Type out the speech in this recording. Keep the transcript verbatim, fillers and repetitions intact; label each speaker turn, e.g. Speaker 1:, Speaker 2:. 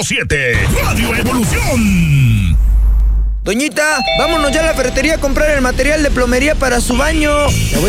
Speaker 1: siete, Radio Evolución.
Speaker 2: Doñita, vámonos ya a la ferretería a comprar el material de plomería para su baño.